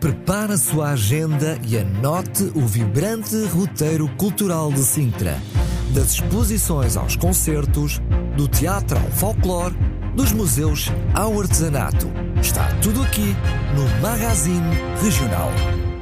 Prepare a sua agenda e anote o vibrante roteiro cultural de Sintra. Das exposições aos concertos, do teatro ao folclore, dos museus ao artesanato. Está tudo aqui no Magazine Regional.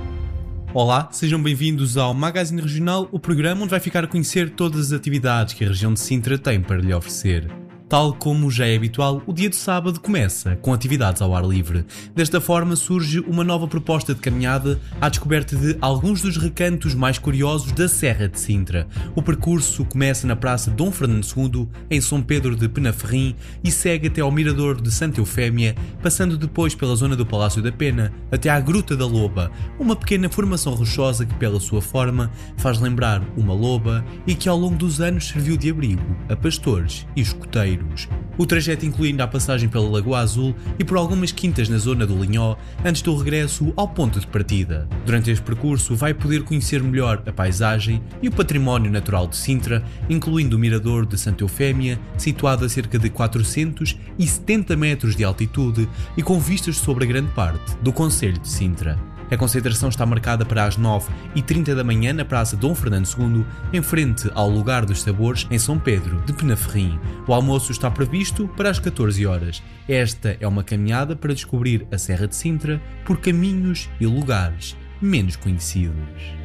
Olá, sejam bem-vindos ao Magazine Regional, o programa onde vai ficar a conhecer todas as atividades que a região de Sintra tem para lhe oferecer. Tal como já é habitual, o dia de sábado começa com atividades ao ar livre. Desta forma surge uma nova proposta de caminhada à descoberta de alguns dos recantos mais curiosos da Serra de Sintra. O percurso começa na Praça Dom Fernando II, em São Pedro de Penaferrim, e segue até ao Mirador de Santa Eufémia, passando depois pela zona do Palácio da Pena, até à Gruta da Loba, uma pequena formação rochosa que, pela sua forma, faz lembrar uma loba e que ao longo dos anos serviu de abrigo a pastores e escuteiros. O trajeto inclui ainda a passagem pela Lagoa Azul e por algumas quintas na zona do Linhó, antes do regresso ao ponto de partida. Durante este percurso vai poder conhecer melhor a paisagem e o património natural de Sintra, incluindo o Mirador de Santa Eufémia, situado a cerca de 470 metros de altitude e com vistas sobre a grande parte do concelho de Sintra. A concentração está marcada para as 9h30 da manhã na Praça Dom Fernando II, em frente ao Lugar dos Sabores, em São Pedro de Penaferrim. O almoço está previsto para as 14 horas. Esta é uma caminhada para descobrir a Serra de Sintra por caminhos e lugares menos conhecidos.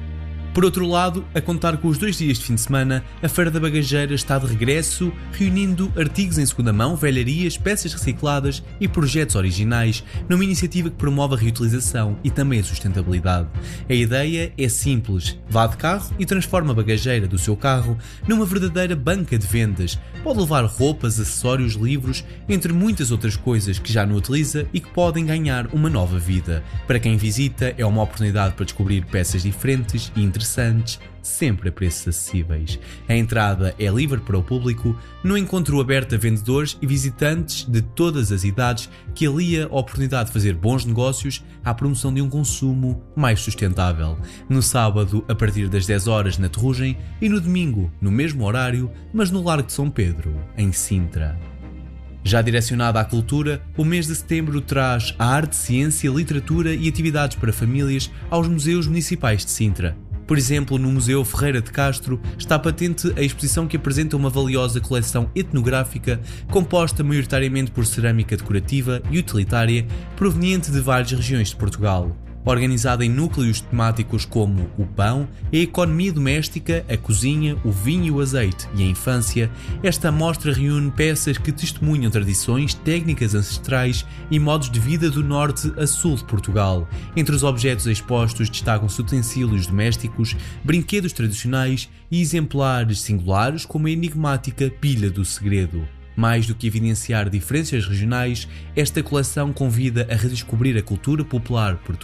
Por outro lado, a contar com os 2 dias de fim de semana, a Feira da Bagageira está de regresso, reunindo artigos em segunda mão, velharias, peças recicladas e projetos originais, numa iniciativa que promove a reutilização e também a sustentabilidade. A ideia é simples: vá de carro e transforma a bagageira do seu carro numa verdadeira banca de vendas. Pode levar roupas, acessórios, livros, entre muitas outras coisas que já não utiliza e que podem ganhar uma nova vida. Para quem visita, é uma oportunidade para descobrir peças diferentes e interessantes, sempre a preços acessíveis. A entrada é livre para o público, no encontro aberto a vendedores e visitantes de todas as idades, que alia a oportunidade de fazer bons negócios à promoção de um consumo mais sustentável. No sábado, a partir das 10 horas na Terrugem, e no domingo, no mesmo horário, mas no Largo de São Pedro, em Sintra. Já direcionada à cultura, o mês de setembro traz a arte, ciência, literatura e atividades para famílias aos museus municipais de Sintra. Por exemplo, no Museu Ferreira de Castro está patente a exposição que apresenta uma valiosa coleção etnográfica composta maioritariamente por cerâmica decorativa e utilitária proveniente de várias regiões de Portugal. Organizada em núcleos temáticos como o pão, a economia doméstica, a cozinha, o vinho e o azeite e a infância, esta mostra reúne peças que testemunham tradições, técnicas ancestrais e modos de vida do norte a sul de Portugal. Entre os objetos expostos destacam-se utensílios domésticos, brinquedos tradicionais e exemplares singulares como a enigmática Pilha do Segredo. Mais do que evidenciar diferenças regionais, esta coleção convida a redescobrir a cultura popular portuguesa